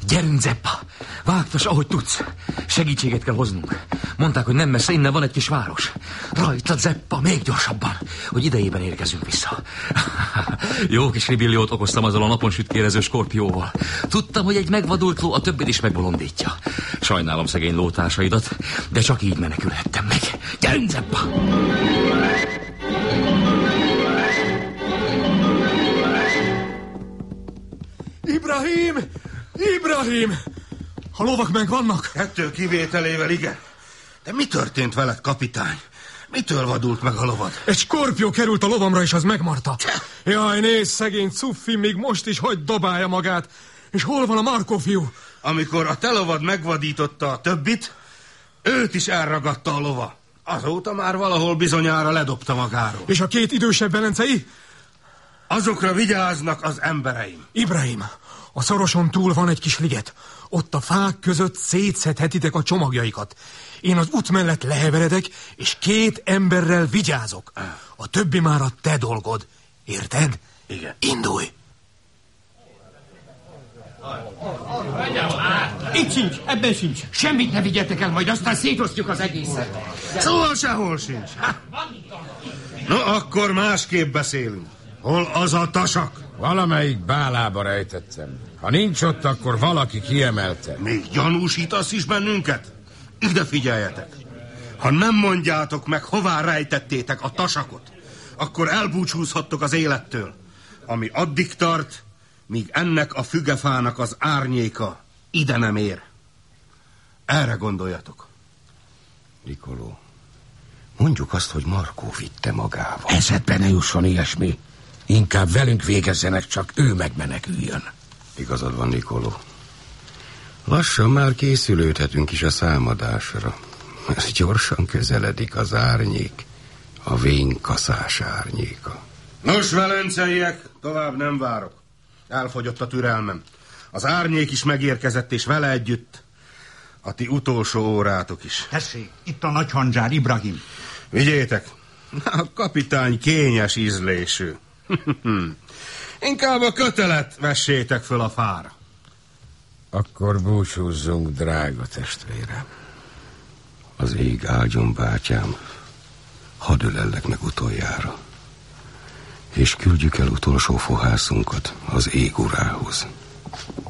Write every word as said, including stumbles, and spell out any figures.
Gyerünk, Zeppa! Vágtas, ahogy tudsz. Segítséget kell hoznunk. Mondták, hogy nem messze innen van egy kis város. Rajtad, Zeppa, még gyorsabban, hogy idejében érkezünk vissza. Jó kis ribilliót okoztam azzal a napon sütkérező skorpióval. Tudtam, hogy egy megvadult ló a többit is megbolondítja. Sajnálom szegény lótársaidat, de csak így menekülhettem meg. Gyerünk, Zeppa! Ibrahim! Ibrahim! A lovak megvannak? Ettől kivételével igen. De mi történt veled, kapitány? Mitől vadult meg a lovad? Egy skorpió került a lovamra, és az megmarta. Jaj, nézd, szegény Cuffi még most is hagy dobálja magát. És hol van a Markó fiú? Amikor a te lovad megvadította a többit, őt is elragadta a lova. Azóta már valahol bizonyára ledobta magáról. És a két idősebb velencei? Azokra vigyáznak az embereim. Ibrahim, a szoroson túl van egy kis liget. Ott a fák között szétszedhetitek a csomagjaikat. Én az út mellett leheveredek, és két emberrel vigyázok. A többi már a te dolgod. Érted? Igen. Indulj! Itt sincs, ebben sincs. Semmit ne vigyetek el, majd aztán szétosztjuk az egészet. Szóval sehol sincs. No, akkor másképp beszélünk. Hol az a tasak? Valamelyik bálába rejtettem. Ha nincs ott, akkor valaki kiemelte. Még gyanúsítasz is bennünket? Ide figyeljetek. Ha nem mondjátok meg, hová rejtettétek a tasakot, akkor elbúcsúzhattok az élettől, ami addig tart, míg ennek a fügefának az árnyéka ide nem ér. Erre gondoljatok. Nikoló, mondjuk azt, hogy Markó vitte magával. Eszedbe ne jusson ilyesmi. Inkább velünk végezzenek, csak ő megmeneküljön. Igazad van, Nikoló. Lassan már készülődhetünk is a számadásra. Ez gyorsan közeledik az árnyék, a vénykaszás árnyéka. Nos, velenceiek, tovább nem várok. Elfogyott a türelmem. Az árnyék is megérkezett, és vele együtt a ti utolsó órátok is. Tessék, itt a nagy handzsár, Ibrahim. Vigyétek, a kapitány kényes ízlésű. Inkább a kötelet vessétek föl a fára. Akkor búcsúzzunk, drága testvérem. Az ég áldjon, bátyám, hadd ölellek meg utoljára, és küldjük el utolsó fohászunkat az ég urához.